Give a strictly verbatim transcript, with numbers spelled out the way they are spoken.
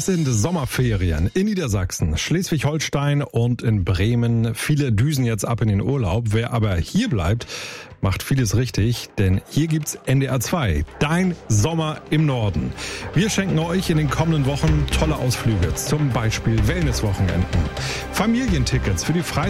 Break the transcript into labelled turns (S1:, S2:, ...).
S1: sind Sommerferien in Niedersachsen, Schleswig-Holstein und in Bremen. Viele düsen jetzt ab in den Urlaub. Wer aber hier bleibt, macht vieles richtig, denn hier gibt's N D R zwei, dein Sommer im Norden. Wir schenken euch in den kommenden Wochen tolle Ausflüge, zum Beispiel Wellnesswochenenden, Familientickets für die Freizeit.